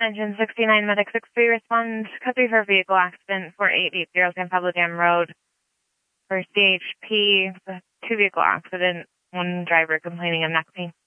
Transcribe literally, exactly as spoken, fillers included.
Engine sixty-nine, Medic six three, respond, code three for vehicle accident, four eight eight zero San Pablo Dam Road. For C H P, two vehicle accident, one driver complaining of neck pain.